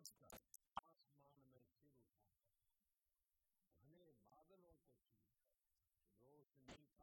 कर आसमान में सिर उठाकर घने बादलों को चीरकर रोशनी